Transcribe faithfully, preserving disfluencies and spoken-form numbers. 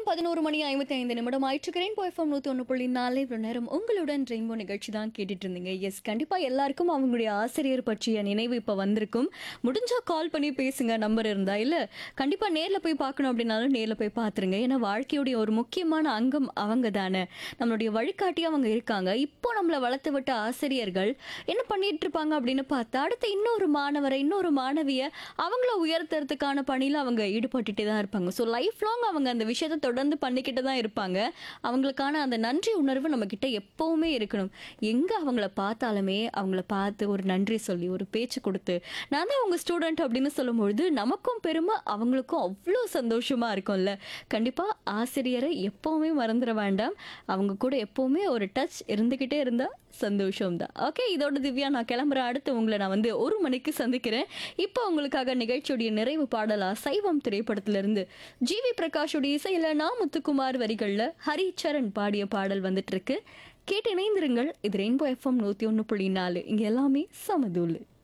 பதினொரு மணி ஐம்பத்தி ஐந்து நிமிடம் ஆயிற்றுக்கிறேன் போய்ஃபம் நூற்றி ஒன்று புள்ளி நாலு இவ்வளோ நேரம் உங்களுடன் ரெயின்போ நிகழ்ச்சி தான் கேட்டுட்டு இருந்தீங்க. எஸ், கண்டிப்பாக எல்லாருக்கும் அவங்களுடைய ஆசிரியர் பற்றிய நினைவு இப்போ வந்திருக்கும். முடிஞ்சால் கால் பண்ணி பேசுங்க, நம்பர் இருந்தா. இல்லை கண்டிப்பாக நேரில் போய் பார்க்கணும் அப்படின்னாலும் நேரில் போய் பார்த்துருங்க. ஏன்னா வாழ்க்கையுடைய ஒரு முக்கியமான அங்கம் அவங்க தானே, நம்மளுடைய வழிகாட்டி அவங்க இருக்காங்க. இப்போ நம்மளை வளர்த்து விட்ட ஆசிரியர்கள் என்ன பண்ணிட்டு இருப்பாங்க அப்படின்னு பார்த்தா, அடுத்து இன்னொரு மாணவரை இன்னொரு மாணவியை அவங்கள உயர்த்துறதுக்கான பணியில் அவங்க ஈடுபட்டுட்டே தான் இருப்பாங்க. ஸோ லைஃப் லாங் அவங்க அந்த விஷயத்தை தொடர்ந்து பண்ணிக்கிட்டு தான் இருப்பாங்க. அவங்களுக்கான அந்த நன்றி உணர்வு நம்ம கிட்ட எப்பவுமே இருக்கணும். எங்க அவங்கள பார்த்தாலுமே அவங்கள பார்த்து ஒரு நன்றி சொல்லி ஒரு பேச்சு கொடுத்து, நான் தான் உங்க ஸ்டூடெண்ட் அப்படின்னு சொல்லும்பொழுது நமக்கும் பெருமை, அவங்களுக்கும் அவ்வளோ சந்தோஷமா இருக்கும்ல. கண்டிப்பா ஆசிரியரை எப்பவுமே மறந்துட வேண்டாம். அவங்க கூட எப்பவுமே ஒரு டச் இருந்துகிட்டே இருந்தா சந்தோஷம் தான். ஓகே, இதோட திவ்யா நான் கிளம்புறேன். அடுத்து உங்களை நான் வந்து ஒரு மணிக்கு சந்திக்கிறேன். இப்போ உங்களுக்காக நிகழ்ச்சியுடைய நிறைவு பாடலா சைவம் திரைப்படத்திலிருந்து ஜி வி பிரகாஷுடைய இசையில நான் முத்துக்குமார் வரிகள்ல ஹரிச்சரன் பாடிய பாடல் வந்துட்டு இருக்கு. கேட்டு இணைந்திருங்கள். இது ரெயின்போ எஃப்எம் நூத்தி ஒன்று புள்ளி நாலு. இங்க எல்லாமே சமதூளு.